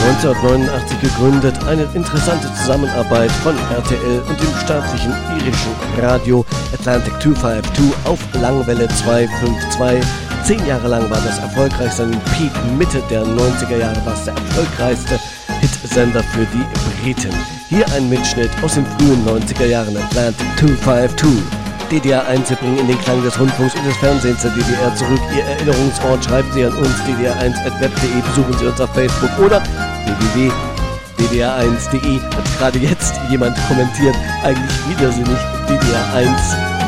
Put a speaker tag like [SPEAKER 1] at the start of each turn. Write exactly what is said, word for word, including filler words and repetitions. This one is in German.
[SPEAKER 1] neunzehnhundertneunundachtzig gegründet, eine interessante Zusammenarbeit von R T L und dem staatlichen irischen Radio Atlantic zweihundertzweiundfünfzig auf Langwelle zweihundertzweiundfünfzig. Zehn Jahre lang war das erfolgreichste, an Peak Mitte der neunziger Jahre war es der erfolgreichste Hitsender für die Briten. Hier ein Mitschnitt aus den frühen neunziger Jahren Atlantic zweihundertfünfzig. D D R eins, wir bringen in den Klang des Rundfunks und des Fernsehens der D D R zurück. Ihr Erinnerungsort schreiben Sie an uns, d d r eins at web punkt de, besuchen Sie uns auf Facebook oder w w w punkt d d r eins punkt de. Hat gerade jetzt jemand kommentiert, eigentlich widersinnig D D R eins